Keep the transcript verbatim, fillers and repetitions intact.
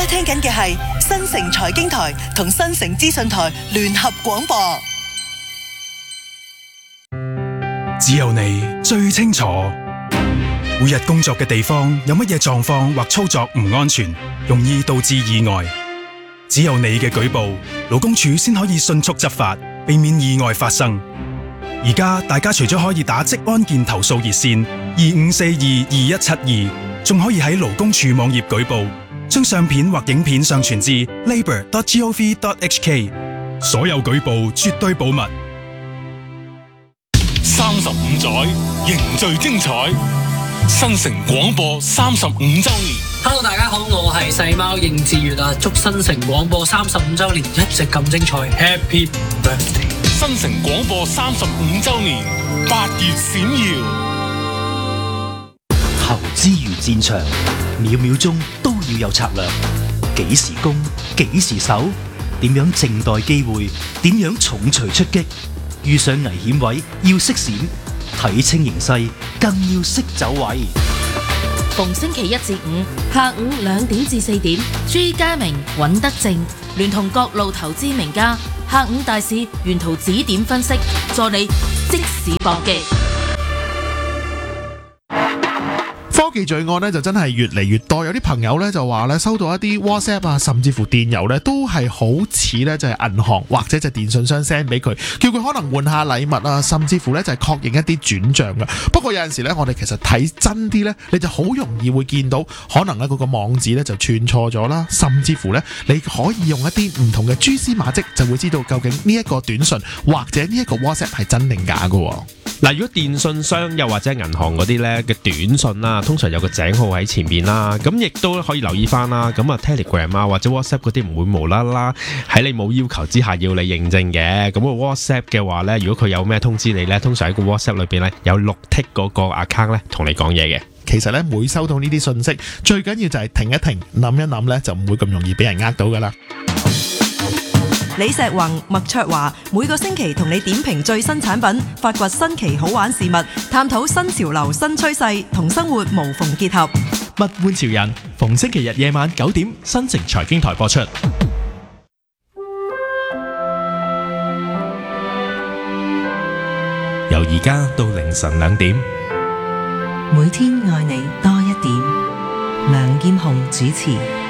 聽緊嘅係新城財經台同新城資訊台聯合廣播。 只有你最清楚，每日工作嘅地方有乜嘢狀況或操作唔安全，容易導致意外。只有你嘅舉報，勞工處先可以迅速執法，避免意外發生。而家大家除咗可以打職安健投訴熱線二五四二二一七二，仲可以喺勞工處網頁舉報，將相片或影片上傳至 labour dot gov dot h k。所有舉報絕對保密。 三十五載凝聚精彩，新城廣播三十五週年。 Hello， 大家好，我係細貓應志月啊！祝新城廣播三十五週年一直咁精彩 ，Happy Birthday！ 新城廣播三十五週年，八月閃耀。 投資如戰場，秒秒鐘都要有策略。幾時攻，幾時守，點樣靜待機會，點樣重錘出擊。遇上危險位要識閃，睇清形勢更要識走位。 逢星期一至五下午兩點至四點，朱家明、尹德正聯同各路投資名家，下午大市沿途指點分析，助你即時搏擊。 科技罪案咧就真係越嚟越多，有啲朋友咧就話咧收到一啲 WhatsApp 啊，甚至乎電郵咧都係好似咧就係銀行或者就電信商 send 俾佢，叫佢可能換下禮物啊，甚至乎咧就係確認一啲轉賬嘅。不過有陣時咧，我哋其實睇真啲咧，你就好容易會見到可能咧嗰個網址咧就串錯咗啦，甚至乎咧你可以用一啲唔同嘅蛛絲馬跡，就會知道究竟呢一個短信或者呢一個 WhatsApp 係真定假㗎。 嗱，如果電信商又或者銀行嗰啲咧嘅短信啦，通常有個井號喺前面啦，咁亦都可以留意翻啦。咁啊 Telegram 啊或者 WhatsApp 嗰啲唔會無啦啦喺你冇要求之下要你認證嘅。咁個 WhatsApp 嘅話咧，如果佢有咩通知你咧，通常喺個 WhatsApp 裏邊咧有綠剔嗰個 account 咧同你講嘢嘅。 其實咧每收到呢啲信息，最緊要就係停一停，諗一諗咧，就唔會咁容易俾人呃到噶啦。 李石宏、麥卓華每個星期同你點評最新產品，發掘新奇好玩事物，探討新潮流新趨勢，同生活無縫結合。 物玩潮人，逢星期日夜晚九點，新城財經台播出。 由而家到凌晨兩點， 每天愛你多一點。梁劍虹主持。